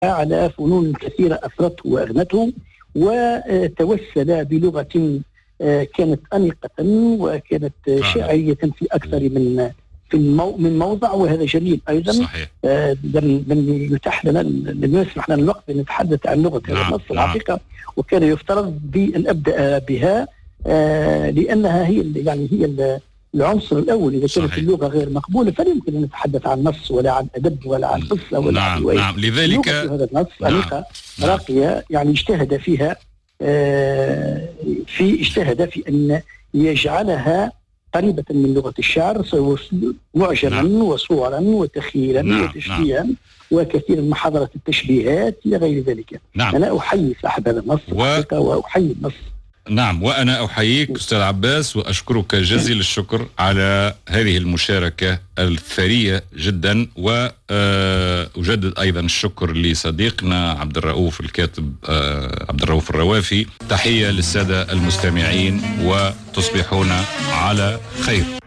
على فنون كثيرة أثرته وأغنته، وتوسل بلغة كانت أنيقة وكانت شاعرية في أكثر من موضع، وهذا جميل أيضا. صحيح. لم يتاح لنا، لم يسمح لنا الوقت أن نتحدث عن لغة هذا النص الحقيقة، وكان يفترض بأن أبدأ بها لأنها هي العنصر الأول. إذا كانت اللغة غير مقبولة فلا يمكن أن نتحدث عن نص ولا عن أدب ولا عن قصة ولا عن رواية. نعم. لذلك هذا النص أنيقة راقية، اجتهد فيها اجتهد في أن يجعلها قريبة من لغة الشعر، معجما وصورا وتخيلا وتشبيها وكثير من محاضرة التشبيهات إلى غير ذلك. أنا أحيي صاحب هذا النص وأحيي النص. نعم، وأنا أحييك أستاذ عباس وأشكرك جزيل الشكر على هذه المشاركة الثرية جدا، وأجدد أيضا الشكر لصديقنا عبد الرؤوف الكاتب عبد الرؤوف الروافي. تحية للسادة المستمعين وتصبحون على خير.